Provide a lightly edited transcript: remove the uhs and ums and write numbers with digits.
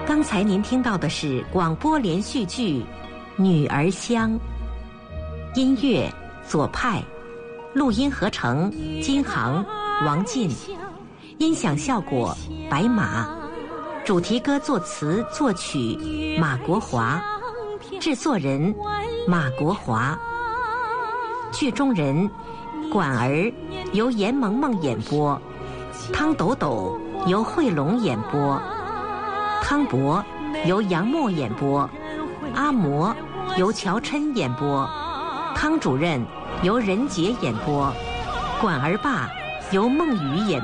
刚才您听到的是广播连续剧《女儿香》，音乐左派，录音合成金航、王进，音响效果白马，主题歌作词作曲马国华，制作人马国华，剧中人管儿由严萌萌演播，汤斗斗由慧龙演播，汤伯由杨默演播，阿嬷由乔琛演播，汤主任由任杰演播，管儿爸由孟雨演